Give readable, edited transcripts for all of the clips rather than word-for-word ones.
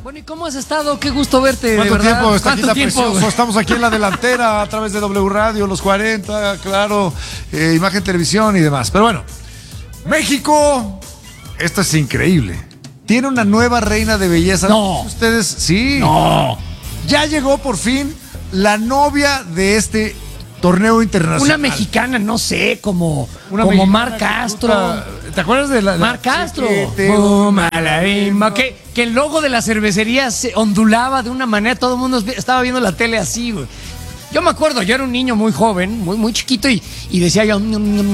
Bueno, ¿y cómo has estado? Qué gusto verte, ¿Cuánto de verdad. tiempo? Está ¿Cuánto tiempo? precioso. Estamos aquí en la delantera a través de W Radio, los 40, claro, Imagen Televisión y demás. Pero bueno, México, esto es increíble. Tiene una nueva reina de belleza. No. Ustedes, sí. No. Ya llegó por fin la novia de este torneo internacional. Una mexicana, no sé, como mexicana Mar Castro. ¿Te acuerdas de la Mar Castro. Chiquete, La bimba. Que el logo de la cervecería se ondulaba de una manera, todo el mundo estaba viendo la tele así, güey. Yo me acuerdo, yo era un niño muy joven, muy chiquito, y decía yo,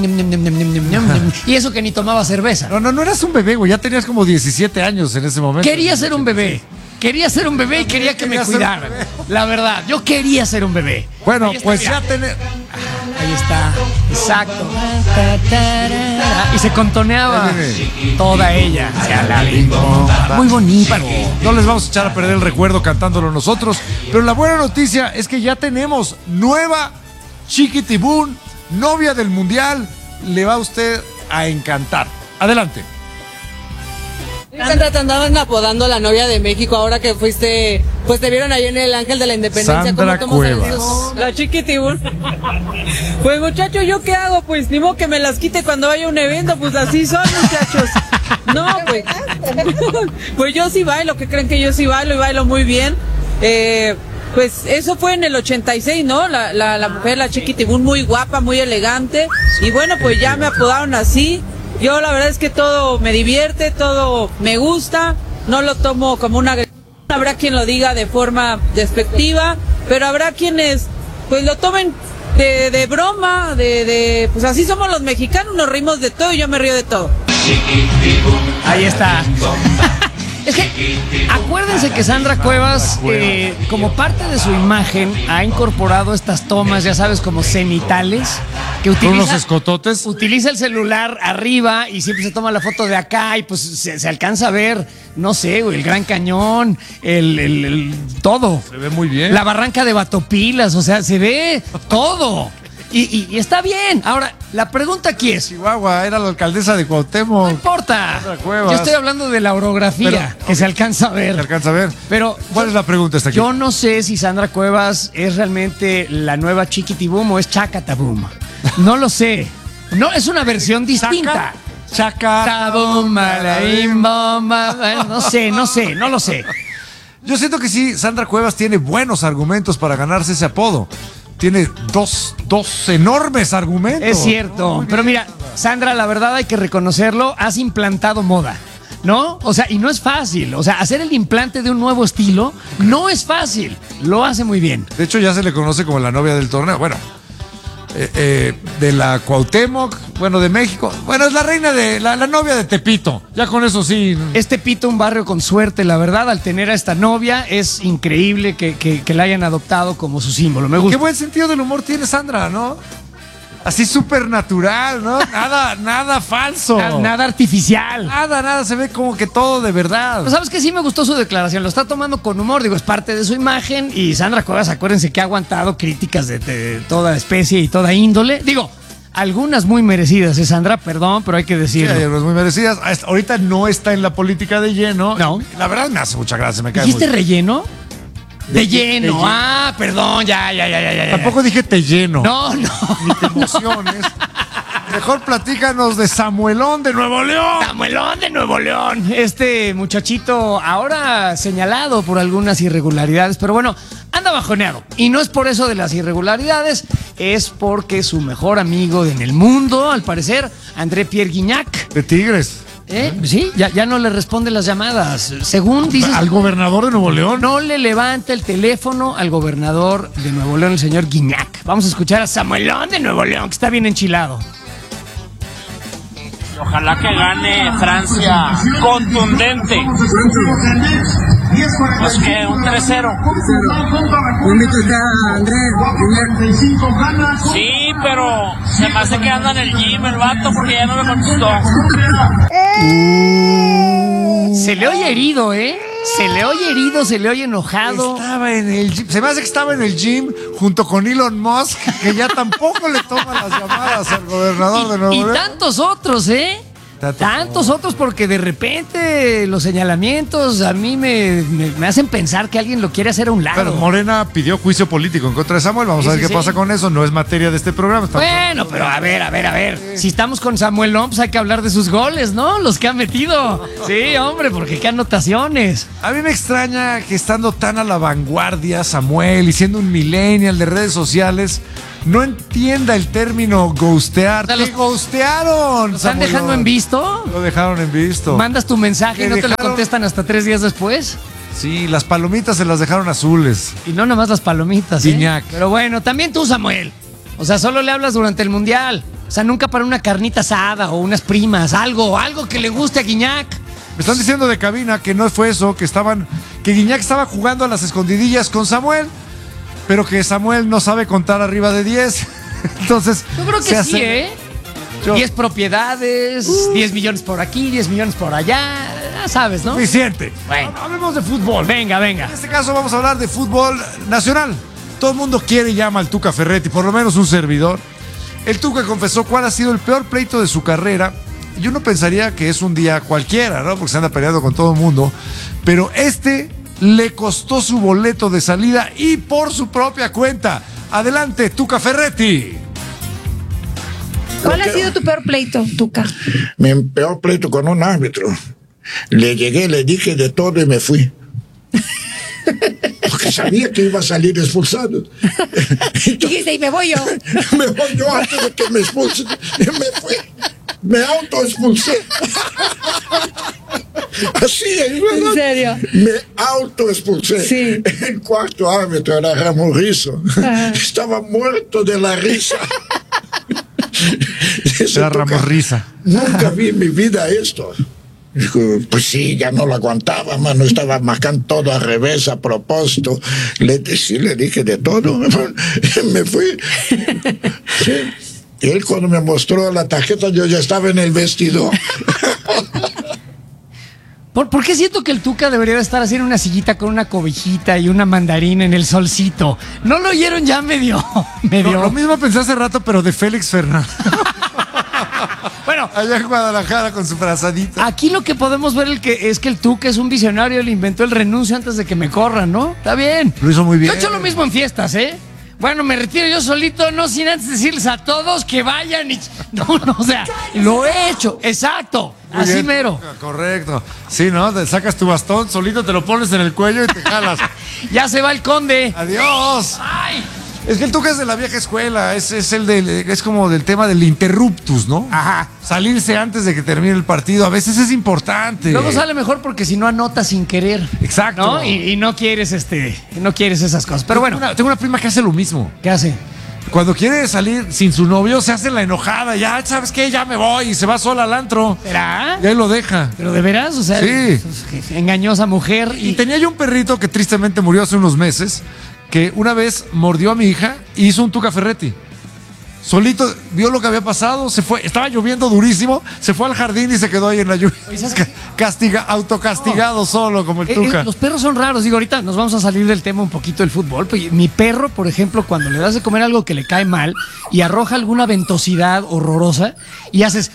y eso que ni tomaba cerveza. No eras un bebé, güey, ya tenías como 17 años en ese momento. Quería ser un bebé. Quería ser un bebé y quería que me Quería ser un cuidaran. bebé. La verdad, yo quería ser un bebé. Bueno, Ahí está, pues mira. ya tenés. Ahí está, exacto. Y se contoneaba toda ella. Muy bonito. No les vamos a echar a perder el recuerdo cantándolo nosotros, pero la buena noticia es que ya tenemos nueva Chiquitibún, novia del Mundial. Le va a usted a encantar. Adelante. Sandra, te andaban apodando la novia de México ahora que fuiste, pues te vieron ahí en el Ángel de la Independencia. Sandra Cuevas. La Chiquitibún. Pues muchachos, ¿yo qué hago? Pues ni modo que me las quite cuando vaya a un evento, pues así son, muchachos. No, pues. Pues yo sí bailo, ¿qué creen que yo sí bailo y bailo muy bien? Pues eso fue en el 86, ¿no? La mujer, la Chiquitibún, muy guapa, muy elegante. Y bueno, pues ya me apodaron así. Yo la verdad es que todo me divierte, todo me gusta, no lo tomo como una agresión. Habrá quien lo diga de forma despectiva, pero habrá quienes pues lo tomen de broma, pues así somos los mexicanos, nos reímos de todo y yo me río de todo. Ahí está. Es que acuérdense que Sandra Cuevas, como parte de su imagen, ha incorporado estas tomas, ya sabes, como cenitales, que Con unos utiliza, escototes. utiliza el celular arriba y siempre se toma la foto de acá y pues se alcanza a ver, no sé, güey, el Gran Cañón, el todo. Se ve muy bien. La barranca de Batopilas, o sea, se ve todo. Y está bien. Ahora, la pregunta aquí es, Chihuahua, era la alcaldesa de Cuauhtémoc. no importa. Sandra Cuevas. Yo estoy hablando de la orografía, que se alcanza a ver. ¿Se alcanza a ver? Pero ¿Cuál es la pregunta esta aquí? yo no sé si Sandra Cuevas es realmente la nueva Chiquitibum o es Chacataboom. No lo sé. No, es una versión distinta. Chaca. Tabum, malaim, bomba. No lo sé. Yo siento que sí, Sandra Cuevas tiene buenos argumentos para ganarse ese apodo. Tiene dos enormes argumentos. Es cierto. Pero mira, Sandra, la verdad hay que reconocerlo, has implantado moda, ¿no? O sea, y no es fácil. O sea, hacer el implante de un nuevo estilo no es fácil. Lo hace muy bien. De hecho, ya se le conoce como la novia del torneo. Bueno, de la Cuauhtémoc, bueno, de México. Bueno, es la reina de la novia de Tepito. Ya con eso sí. Este Pito, un barrio con suerte, la verdad, al tener a esta novia, es increíble que la hayan adoptado como su símbolo. Me gusta. Qué buen sentido del humor tiene Sandra, ¿no? Así súper natural, ¿no? Nada falso. Nada artificial. Nada, se ve como que todo de verdad. Pues, ¿sabes qué? Sí me gustó su declaración, lo está tomando con humor, digo, es parte de su imagen y Sandra Cuevas, acuérdense que ha aguantado críticas de toda especie y toda índole, digo, algunas muy merecidas, Sandra, perdón, pero hay que Sí, decirlo. hay unas muy merecidas. Ahorita no está en la política de lleno. No. La verdad me hace mucha gracia, me cae ¿Dijiste muy... relleno? De lleno, lleno. ah, perdón, ya. Tampoco dije te lleno. No. Ni te emociones. Mejor platícanos de Samuelón de Nuevo León. Samuelón de Nuevo León. Este muchachito ahora señalado por algunas irregularidades, pero bueno, anda bajoneado. Y no es por eso de las irregularidades, es porque su mejor amigo en el mundo, al parecer, André Pierre Guignac, De Tigres. sí, ya no le responde las llamadas. Según dices, ¿Al gobernador de Nuevo León? no le levanta el teléfono al gobernador de Nuevo León, el señor Guignac. Vamos a escuchar a Samuelón de Nuevo León, que está bien enchilado. Ojalá que gane Francia contundente. Pues que un 3-0. Sí, pero se me hace que anda en el gym el vato porque ya no me contestó. Se le oye herido, ¿eh? Se le oye herido, se le oye enojado. Estaba en el gym. Se me hace que estaba en el gym junto con Elon Musk, que ya tampoco le toma las llamadas al gobernador de Nuevo Y León. tantos otros, ¿eh? Tantos otros porque de repente los señalamientos a mí me hacen pensar que alguien lo quiere hacer a un lado. Pero Morena pidió juicio político en contra de Samuel. Vamos a ver qué pasa con eso. No es materia de este programa. Bueno, pero a ver. Si estamos con Samuel, no, pues hay que hablar de sus goles, ¿no? Los que ha metido. Sí, hombre, porque qué anotaciones. A mí me extraña que estando tan a la vanguardia Samuel y siendo un millennial de redes sociales no entienda el término ghostear. O sea, ¿Qué ghostearon? ¿Lo están dejando en visto? Lo dejaron en visto. Mandas tu mensaje y no te lo contestan hasta 3 días después. Sí, las palomitas se las dejaron azules. Y no nomás las palomitas, Guiñac. Pero bueno, también tú, Samuel. O sea, solo le hablas durante el Mundial. O sea, nunca para una carnita asada o unas primas, algo que le guste a Guiñac. Me están diciendo de cabina que no fue eso, que Guiñac estaba jugando a las escondidillas con Samuel, pero que Samuel no sabe contar arriba de 10. Entonces, yo creo que sí, 10 propiedades, 10 millones por aquí, 10 millones por allá, ya sabes, ¿no? Suficiente. Bueno, hablemos de fútbol. Venga. En este caso vamos a hablar de fútbol nacional. Todo el mundo quiere y llama al Tuca Ferretti, por lo menos un servidor. El Tuca confesó cuál ha sido el peor pleito de su carrera. Y uno pensaría que es un día cualquiera, ¿no? Porque se anda peleando con todo el mundo. Pero le costó su boleto de salida y por su propia cuenta. Adelante, Tuca Ferretti. ¿Cuál ha sido tu peor pleito, Tuca? Mi peor pleito con un árbitro. Le llegué, le dije de todo y me fui. Porque sabía que iba a salir expulsado. Dijiste, y me voy yo. Me voy yo antes de que me expulsen. Y me fui. Me autoexpulsé. Así es, ¿verdad? ¿En serio? Me autoexpulsé. Sí. El cuarto árbitro era Ramón Rizzo. Estaba muerto de la risa. Era Ramón Risa. Nunca vi en mi vida esto. Dijo, pues sí, ya no lo aguantaba, mano, estaba marcando todo al revés, a propósito. Le dije de todo. Me fui. Sí. Y él cuando me mostró la tarjeta, yo ya estaba en el vestidor. ¿Por qué siento que el Tuca debería estar así en una sillita con una cobijita y una mandarina en el solcito? ¿No lo oyeron ya medio? Lo mismo pensé hace rato, pero de Félix Fernández. Bueno, allá en Guadalajara con su frazadita. Aquí lo que podemos ver es que el Tuca es un visionario, le inventó el renuncio antes de que me corran, ¿no? Está bien. Lo hizo muy bien. Yo he hecho lo mismo en fiestas, ¿eh? Bueno, me retiro yo solito, no sin antes decirles a todos que vayan y... No, o sea, lo he hecho, exacto, muy así bien, mero. Correcto. Sí, ¿no? Te sacas tu bastón, solito te lo pones en el cuello y te jalas. Ya se va el conde. ¡Adiós! ¡Ay! Es que el Tuca es de la vieja escuela, es como del tema del interruptus, ¿no? Ajá. Salirse antes de que termine el partido, a veces es importante. Luego sale mejor porque si no anotas sin querer. Exacto. ¿No? Y no quieres no quieres esas cosas. Pero bueno. Tengo una prima que hace lo mismo. ¿Qué hace? Cuando quiere salir sin su novio, se hace la enojada. Ya, ¿sabes qué? Ya me voy y se va sola al antro. ¿Será? Y ahí lo deja. ¿Pero de veras? O sea, sí. Engañosa mujer. Y tenía yo un perrito que tristemente murió hace unos meses, que una vez mordió a mi hija y hizo un Tuca Ferretti. Solito vio lo que había pasado, se fue, estaba lloviendo durísimo, se fue al jardín y se quedó ahí en la lluvia. Autocastigado solo como el Tuca. Los perros son raros, digo, ahorita nos vamos a salir del tema un poquito del fútbol. Pues, mi perro, por ejemplo, cuando le das de comer algo que le cae mal y arroja alguna ventosidad horrorosa y haces...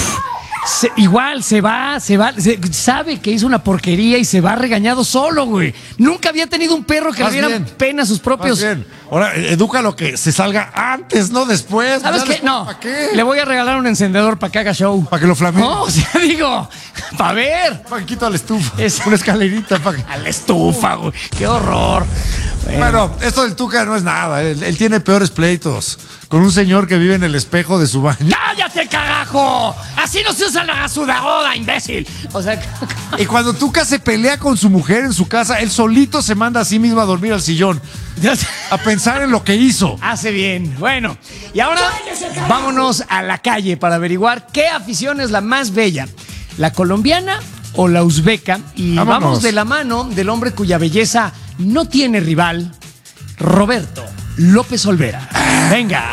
igual se va, sabe que hizo una porquería y se va regañado solo, güey. Nunca había tenido un perro que le diera pena a sus propios. Más bien. Ahora, edúcalo que se salga antes, no después. ¿Sabes qué? No. ¿Para qué? Le voy a regalar un encendedor para que haga show. Para que lo flamee. No, o sea, digo, para ver. Paquito a la estufa. Una escalerita. A la estufa, güey. Qué horror. Bueno, esto del Tuca no es nada. Él tiene peores pleitos con un señor que vive en el espejo de su baño. ¡Cállate, carajo! Así no se usa la sudadora, imbécil. O sea, y cuando Tuca se pelea con su mujer en su casa, él solito se manda a sí mismo a dormir al sillón. A pensar en lo que hizo. Hace bien. Bueno, y ahora vámonos a la calle para averiguar qué afición es la más bella, la colombiana o la uzbeca. Y vamos de la mano del hombre cuya belleza no tiene rival, Roberto López Olvera. Venga.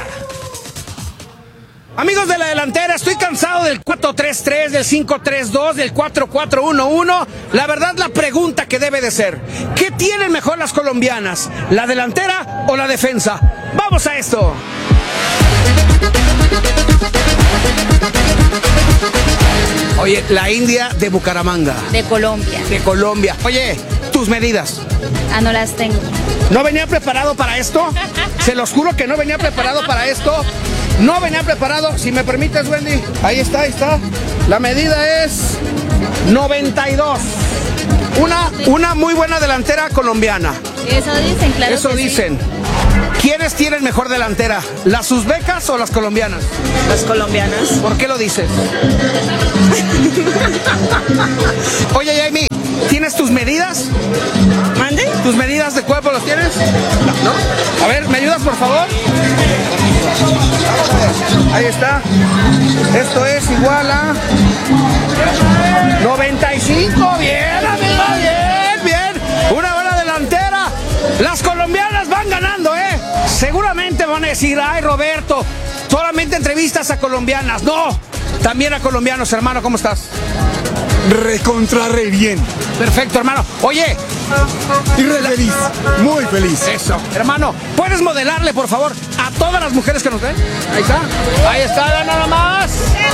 Amigos de la delantera, estoy cansado del 4-3-3, del 5-3-2, del 4-4-1-1. La verdad, la pregunta que debe de ser: ¿qué tienen mejor las colombianas? ¿La delantera o la defensa? ¡Vamos a esto! Oye, la India de Bucaramanga. De Colombia. De Colombia. Oye, tus medidas. Ah, no las tengo. ¿No venía preparado para esto? Se los juro que no venía preparado para esto. No venía preparado. Si me permites, Wendy. Ahí está, ahí está. La medida es 92. Una muy buena delantera colombiana. Eso dicen, claro. Eso que dicen. Sí. ¿Quiénes tienen mejor delantera? ¿Las uzbecas o las colombianas? Las colombianas. ¿Por qué lo dices? Oye, Jamie, ¿tienes tus medidas? ¿Mande? ¿Tus medidas de cuerpo los tienes? ¿No? A ver, ¿me ayudas, por favor? Ahí está. Esto es igual a 95. Bien, amiga, bien, bien. Una buena delantera. Las colombianas van ganando, ¿eh? Seguramente van a decir, ay, Roberto, solamente entrevistas a colombianas. No, también a colombianos, hermano, ¿cómo estás? Recontra re bien. Perfecto, hermano. Oye. Y re feliz, muy feliz. Eso. Hermano, ¿puedes modelarle, por favor, a todas las mujeres que nos ven? Ahí está. Ahí está, nada más.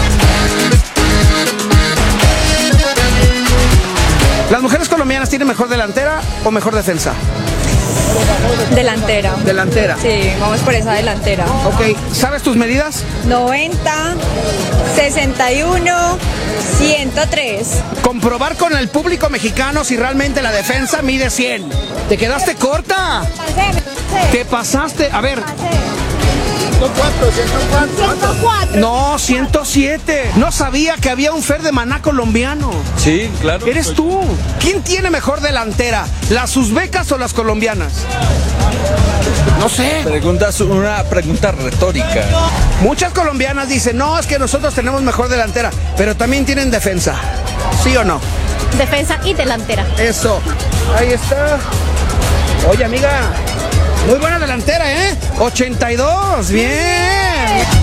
¿Las mujeres colombianas tienen mejor delantera o mejor defensa? Delantera. Delantera. Sí, vamos por esa delantera. Ok, ¿sabes tus medidas? 90, 61, 103. Comprobar con el público mexicano si realmente la defensa mide 100. ¿Te quedaste corta? Te pasaste. A ver. 104. No, 107. No sabía que había un Fer de Maná colombiano. Sí, claro. Eres tú. ¿Quién tiene mejor delantera? ¿Las uzbecas o las colombianas? No sé. Una pregunta retórica. Muchas colombianas dicen, no, es que nosotros tenemos mejor delantera, pero también tienen defensa. ¿Sí o no? Defensa y delantera. Eso. Ahí está. Oye, amiga, muy buena delantera, ¿eh? 82. Bien.